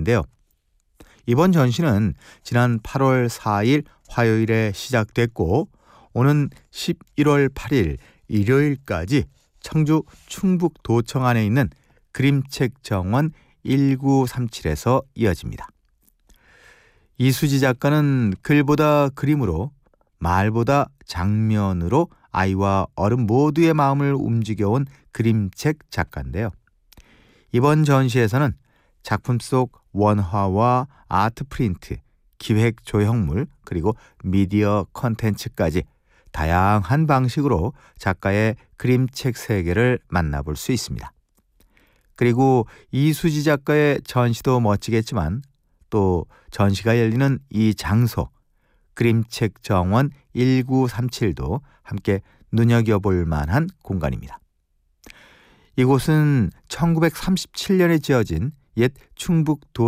전시인데요. 이번 전시는 지난 8월 4일 화요일에 시작됐고 오는 11월 8일 일요일까지 청주 충북도청 안에 있는 그림책 정원 1937에서 이어집니다. 이수지 작가는 글보다 그림으로, 말보다 장면으로 아이와 어른 모두의 마음을 움직여온 그림책 작가인데요. 이번 전시에서는 작품 속 원화와 아트 프린트, 기획 조형물, 그리고 미디어 콘텐츠까지 다양한 방식으로 작가의 그림책 세계를 만나볼 수 있습니다. 그리고 이수지 작가의 전시도 멋지겠지만 또 전시가 열리는 이 장소, 그림책 정원 1937도 함께 눈여겨볼 만한 공간입니다. 이곳은 1937년에 지어진 옛 충북도